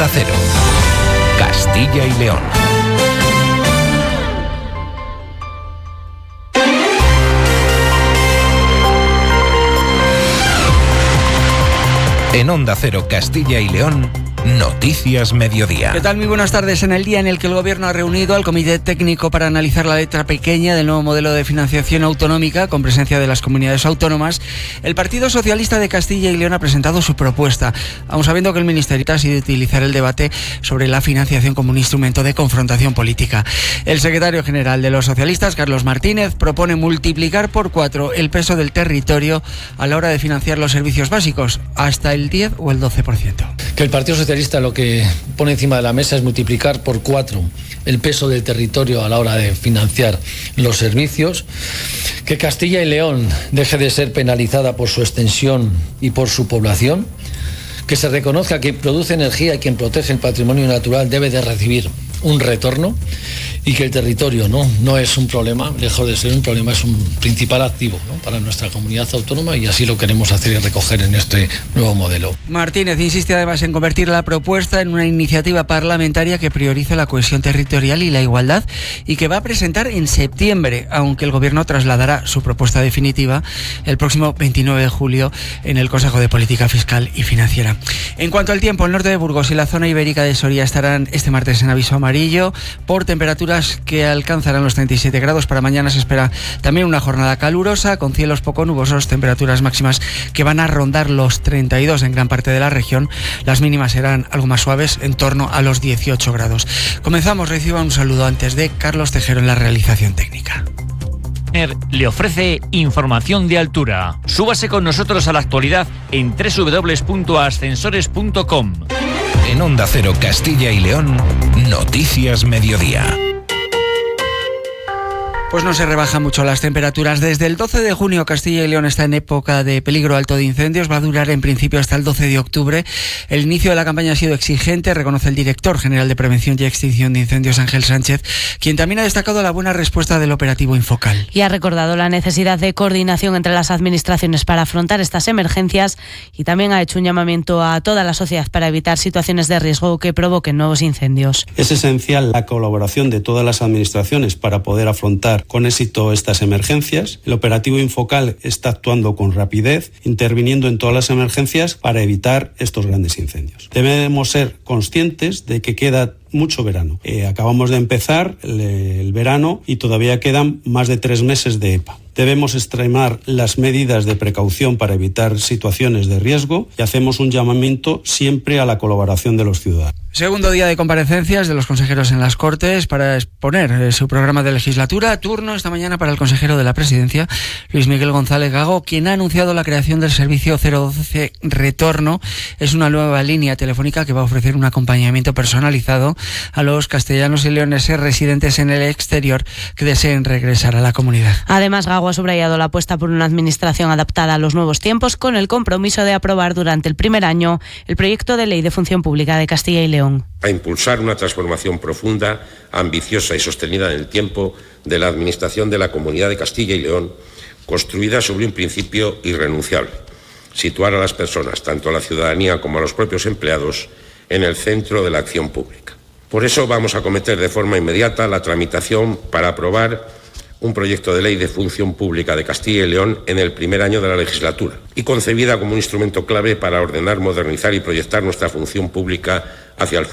Onda Cero, Castilla y León. En Onda Cero, Castilla y León, Noticias Mediodía. ¿Qué tal? Muy buenas tardes. En el día en el que el Gobierno ha reunido al Comité Técnico para analizar la letra pequeña del nuevo modelo de financiación autonómica, con presencia de las comunidades autónomas, el Partido Socialista de Castilla y León ha presentado su propuesta, aun sabiendo que el Ministerio ha sido utilizar el debate sobre la financiación como un instrumento de confrontación política. El secretario general de los socialistas, Carlos Martínez, propone multiplicar por 4 el peso del territorio a la hora de financiar los servicios básicos, hasta el 10 o el 12%. Que el Partido Socialista lo que pone encima de la mesa es multiplicar por 4 el peso del territorio a la hora de financiar los servicios, que Castilla y León deje de ser penalizada por su extensión y por su población, que se reconozca que quien produce energía y quien protege el patrimonio natural debe de recibir un retorno, y que el territorio no es un problema, lejos de ser un problema, es un principal activo, ¿no?, para nuestra comunidad autónoma, y así lo queremos hacer y recoger en este nuevo modelo. Martínez insiste además en convertir la propuesta en una iniciativa parlamentaria que priorice la cohesión territorial y la igualdad, y que va a presentar en septiembre, aunque el Gobierno trasladará su propuesta definitiva el próximo 29 de julio en el Consejo de Política Fiscal y Financiera. En cuanto al tiempo, el norte de Burgos y la zona ibérica de Soria estarán este martes en aviso amarillo por temperaturas que alcanzarán los 37 grados. Para mañana se espera también una jornada calurosa, con cielos poco nubosos, temperaturas máximas que van a rondar los 32 en gran parte de la región. Las mínimas serán algo más suaves, en torno a los 18 grados. Comenzamos. Reciban un saludo antes de Carlos Tejero en la realización técnica. Le ofrece información de altura. Súbase con nosotros a la actualidad en www.ascensores.com. En Onda Cero, Castilla y León, Noticias Mediodía. Pues no se rebajan mucho las temperaturas. Desde el 12 de junio Castilla y León está en época de peligro alto de incendios. Va a durar en principio hasta el 12 de octubre. El inicio de la campaña ha sido exigente, reconoce el director general de Prevención y Extinción de Incendios, Ángel Sánchez, quien también ha destacado la buena respuesta del operativo Infocal. Y ha recordado la necesidad de coordinación entre las administraciones para afrontar estas emergencias, y también ha hecho un llamamiento a toda la sociedad para evitar situaciones de riesgo que provoquen nuevos incendios. Es esencial la colaboración de todas las administraciones para poder afrontar con éxito estas emergencias. El operativo Infocal está actuando con rapidez, interviniendo en todas las emergencias para evitar estos grandes incendios. Debemos ser conscientes de que queda mucho verano. Acabamos de empezar el verano y todavía quedan más de 3 meses de EPA. Debemos extremar las medidas de precaución para evitar situaciones de riesgo, y hacemos un llamamiento siempre a la colaboración de los ciudadanos. Segundo día de comparecencias de los consejeros en las Cortes para exponer su programa de legislatura. Turno esta mañana para el consejero de la Presidencia, Luis Miguel González Gago, quien ha anunciado la creación del servicio 012 Retorno. Es una nueva línea telefónica que va a ofrecer un acompañamiento personalizado a los castellanos y leoneses residentes en el exterior que deseen regresar a la comunidad. Además, Gago ha subrayado la apuesta por una administración adaptada a los nuevos tiempos, con el compromiso de aprobar durante el primer año el proyecto de ley de función pública de Castilla y León. A impulsar una transformación profunda, ambiciosa y sostenida en el tiempo de la administración de la Comunidad de Castilla y León, construida sobre un principio irrenunciable: situar a las personas, tanto a la ciudadanía como a los propios empleados, en el centro de la acción pública. Por eso vamos a acometer de forma inmediata la tramitación para aprobar un proyecto de ley de función pública de Castilla y León en el primer año de la legislatura, y concebida como un instrumento clave para ordenar, modernizar y proyectar nuestra función pública hacia el futuro.